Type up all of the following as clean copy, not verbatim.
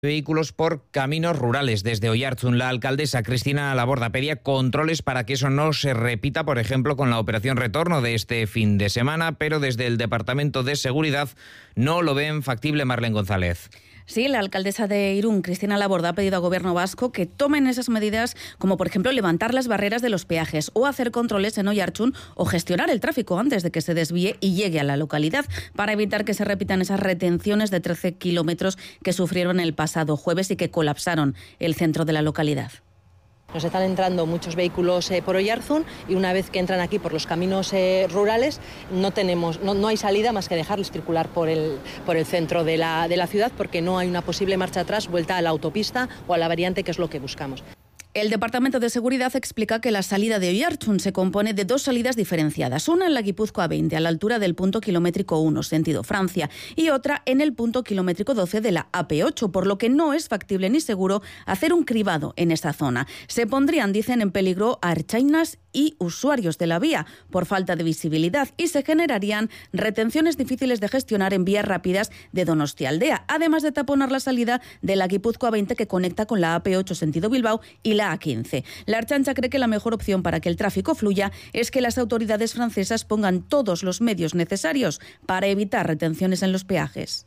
vehículos por caminos rurales. Desde Oiartzun, la alcaldesa Cristina Laborda pedía controles para que eso no se repita, por ejemplo, con la operación Retorno de este fin de semana, pero desde el Departamento de Seguridad no lo ven factible. Marlene González. Sí, la alcaldesa de Irún, Cristina Laborda, ha pedido al Gobierno vasco que tomen esas medidas, como por ejemplo levantar las barreras de los peajes o hacer controles en Oiartzun o gestionar el tráfico antes de que se desvíe y llegue a la localidad, para evitar que se repitan esas retenciones de 13 kilómetros que sufrieron el pasado jueves y que colapsaron el centro de la localidad. Nos están entrando muchos vehículos por Oiartzun y una vez que entran aquí por los caminos rurales no hay salida más que dejarles circular por el centro de la ciudad, porque no hay una posible marcha atrás, vuelta a la autopista o a la variante, que es lo que buscamos. El Departamento de Seguridad explica que la salida de Oiartzun se compone de dos salidas diferenciadas, una en la Guipúzcoa 20, a la altura del punto kilométrico 1, sentido Francia, y otra en el punto kilométrico 12 de la AP8, por lo que no es factible ni seguro hacer un cribado en esa zona. Se pondrían, dicen, en peligro a ertzainas y usuarios de la vía por falta de visibilidad, y se generarían retenciones difíciles de gestionar en vías rápidas de Donostialdea, además de taponar la salida de la Guipúzcoa 20 que conecta con la AP8 sentido Bilbao y la A15. La Ertzaintza cree que la mejor opción para que el tráfico fluya es que las autoridades francesas pongan todos los medios necesarios para evitar retenciones en los peajes.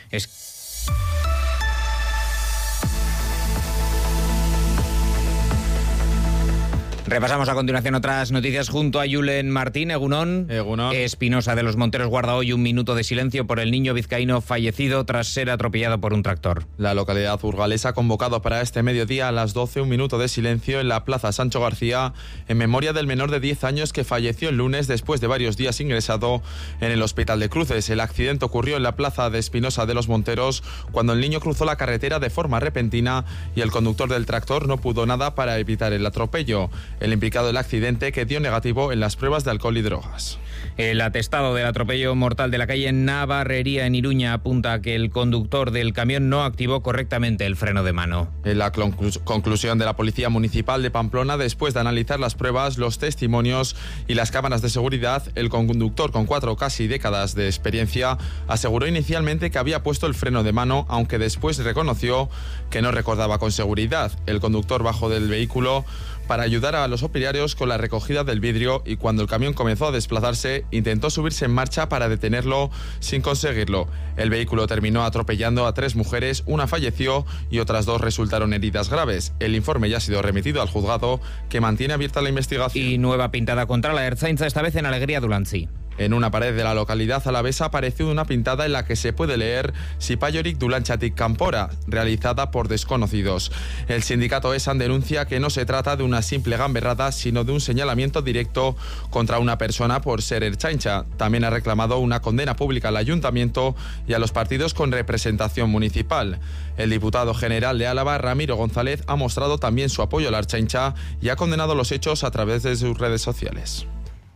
Repasamos a continuación otras noticias junto a Julen Martín. Egunon. Espinosa de los Monteros guarda hoy un minuto de silencio por el niño vizcaíno fallecido tras ser atropellado por un tractor. La localidad burgalesa ha convocado para este mediodía a las 12 un minuto de silencio en la Plaza Sancho García en memoria del menor de 10 años que falleció el lunes después de varios días ingresado en el Hospital de Cruces. El accidente ocurrió en la plaza de Espinosa de los Monteros cuando el niño cruzó la carretera de forma repentina y el conductor del tractor no pudo nada para evitar el atropello. El implicado del accidente, que dio negativo en las pruebas de alcohol y drogas. El atestado del atropello mortal de la calle Navarrería en Iruña apunta a que el conductor del camión no activó correctamente el freno de mano. En la conclusión de la Policía Municipal de Pamplona, después de analizar las pruebas, los testimonios y las cámaras de seguridad, el conductor, con 4 casi décadas de experiencia, aseguró inicialmente que había puesto el freno de mano, aunque después reconoció que no recordaba con seguridad. El conductor bajó del vehículo para ayudar a los operarios con la recogida del vidrio y cuando el camión comenzó a desplazarse intentó subirse en marcha para detenerlo sin conseguirlo. El vehículo terminó atropellando a 3 mujeres, una falleció y otras 2 resultaron heridas graves. El informe ya ha sido remitido al juzgado, que mantiene abierta la investigación. Y nueva pintada contra la Ertzaintza, esta vez en Alegría Dulantzi. En una pared de la localidad alavesa apareció una pintada en la que se puede leer Sipayorik Dulantxatik Kanpora, realizada por desconocidos. El sindicato ESAN denuncia que no se trata de una simple gamberrada, sino de un señalamiento directo contra una persona por ser ertzaintza. También ha reclamado una condena pública al ayuntamiento y a los partidos con representación municipal. El diputado general de Álava, Ramiro González, ha mostrado también su apoyo a la ertzaintza y ha condenado los hechos a través de sus redes sociales.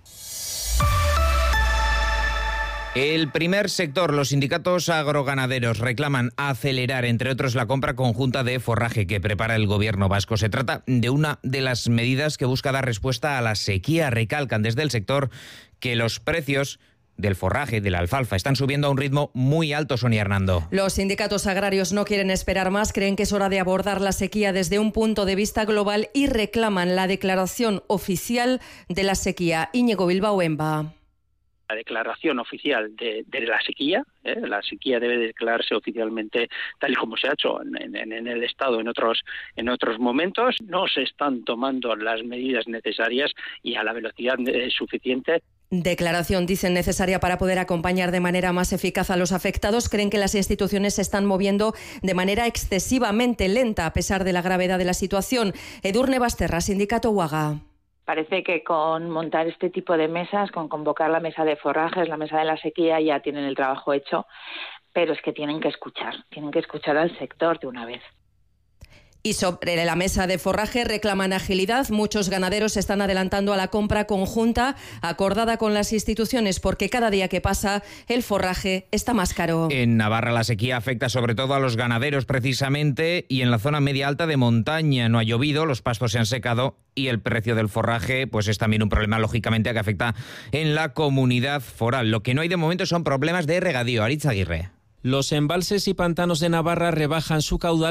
El primer sector, los sindicatos agroganaderos, reclaman acelerar, entre otros, la compra conjunta de forraje que prepara el gobierno vasco. Se trata de una de las medidas que busca dar respuesta a la sequía. Recalcan desde el sector que los precios del forraje, de la alfalfa, están subiendo a un ritmo muy alto, Sonia Hernando. Los sindicatos agrarios no quieren esperar más, creen que es hora de abordar la sequía desde un punto de vista global y reclaman la declaración oficial de la sequía. Íñigo Bilbao Emba. La declaración oficial de la sequía. La sequía debe declararse oficialmente tal y como se ha hecho en el Estado en otros momentos. No se están tomando las medidas necesarias y a la velocidad suficiente. Declaración, dicen, necesaria para poder acompañar de manera más eficaz a los afectados. Creen que las instituciones se están moviendo de manera excesivamente lenta a pesar de la gravedad de la situación. Edurne Basterra, Sindicato UAGA. Parece que con montar este tipo de mesas, con convocar la mesa de forrajes, la mesa de la sequía, ya tienen el trabajo hecho, pero es que tienen que escuchar al sector de una vez. Y sobre la mesa de forraje reclaman agilidad. Muchos ganaderos se están adelantando a la compra conjunta acordada con las instituciones porque cada día que pasa el forraje está más caro. En Navarra la sequía afecta sobre todo a los ganaderos precisamente y en la zona media alta de montaña no ha llovido, los pastos se han secado y el precio del forraje pues es también un problema lógicamente que afecta en la comunidad foral. Lo que no hay de momento son problemas de regadío. Aritz Aguirre. Los embalses y pantanos de Navarra rebajan su caudal